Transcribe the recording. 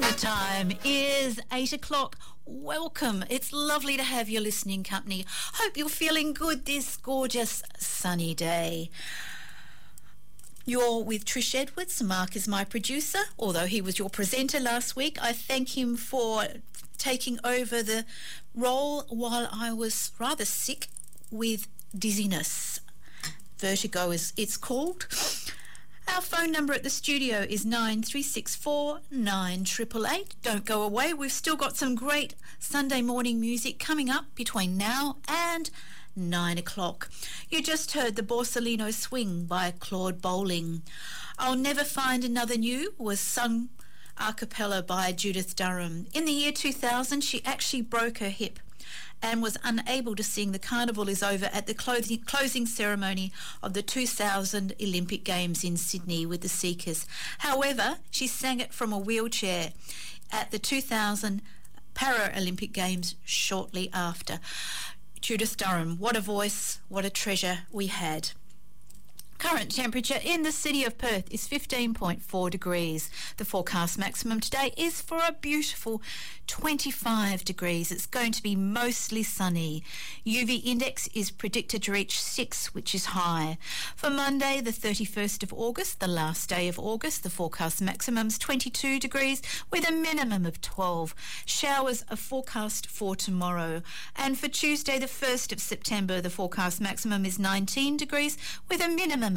Time is 8 o'clock. Welcome. It's lovely to have your listening company. Hope you're feeling good this gorgeous sunny day. You're with Trish Edwards. Mark is my producer, although he was your presenter last week. I thank him for taking over the role while I was rather sick with dizziness. Vertigo is it's called. Our phone number at the studio is 9364 9888. Don't go away. We've still got some great Sunday morning music coming up between now and 9 o'clock. You just heard the Borsalino Swing by Claude Bowling. I'll Never Find Another You was sung a cappella by Judith Durham. In the year 2000, she actually broke her hip and was unable to sing The Carnival Is Over at the closing ceremony of the 2000 Olympic Games in Sydney with the Seekers. However, she sang it from a wheelchair at the 2000 Paralympic Games shortly after. Judith Durham, what a voice, what a treasure we had. Current temperature in the city of Perth is 15.4 degrees. The forecast maximum today is for a beautiful 25 degrees. It's going to be mostly sunny. UV index is predicted to reach 6, which is high. For Monday, the 31st of August, the last day of August, the forecast maximum is 22 degrees with a minimum of 12. Showers are forecast for tomorrow. And for Tuesday, the 1st of September, the forecast maximum is 19 degrees with a minimum